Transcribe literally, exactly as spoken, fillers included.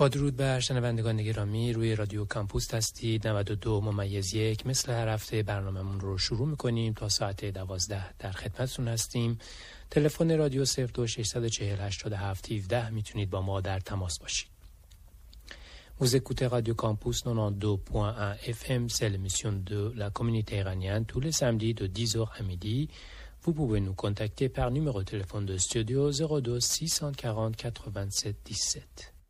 با درود بر شنوندگان گرامی، روی رادیو کامپوس هستید. نود و دو ممیز یک مثل هر هفته برنامه‌مون رو شروع می‌کنیم. تا ساعت دوازده در خدمتتون هستیم. تلفن رادیو صفر دو شش چهار هشت هفت یک هفت میتونید با ما در تماس باشید. Vous écoutez Radio Campus quatre-vingt-douze point un F M, c'est l'émission de la communauté iranienne tous les samedis de dix heures à midi. Vous pouvez nous contacter par numéro de téléphone de studio zéro deux six cent quarante quatre-vingt-sept dix-sept.